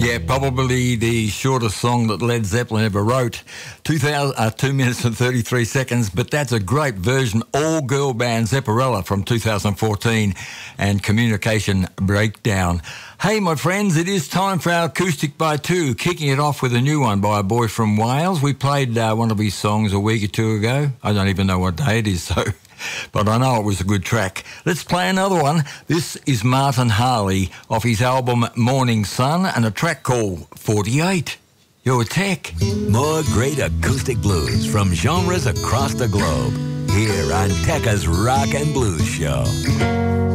Yeah, probably the shortest song that Led Zeppelin ever wrote, 2 minutes and 33 seconds, but that's a great version, all-girl band Zepparella from 2014 and Communication Breakdown. Hey, my friends, it is time for our Acoustic by Two, kicking it off with a new one by a boy from Wales. We played one of his songs a week or two ago. I don't even know what day it is, so... but I know it was a good track. Let's play another one. This is Martin Harley off his album Morning Sun and a track called 48. Your Tech. More great acoustic blues from genres across the globe here on Tekka's Rock and Blues Show.